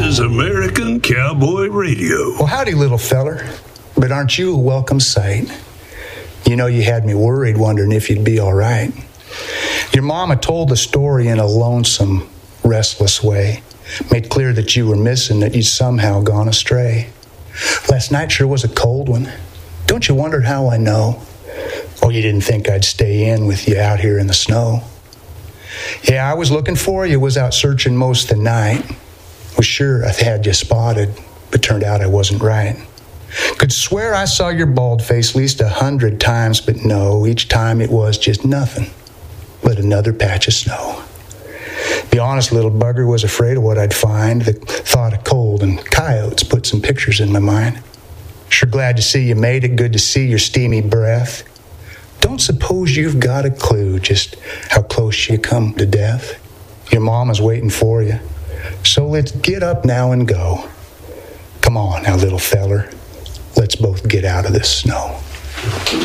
is American Cowboy Radio. Well, howdy, little feller. But aren't you a welcome sight? You know, you had me worried, wondering if you'd be all right. Your mama told the story in a lonesome, restless way. Made clear that you were missing, that you'd somehow gone astray. Last night sure was a cold one. Don't you wonder how I know? Oh, you didn't think I'd stay in with you out here in the snow. Yeah, I was looking for you, was out searching most of the night. Was sure I had you spotted, but turned out I wasn't right. Could swear I saw your bald face at least 100 times, but no, each time it was just nothing but another patch of snow. Be honest, little bugger, was afraid of what I'd find. The thought of cold and coyotes put some pictures in my mind. Sure glad to see you made it, good to see your steamy breath. Don't suppose you've got a clue just how close you come to death? Your mama's waiting for you, so let's get up now and go. Come on now, little feller, let's both get out of this snow.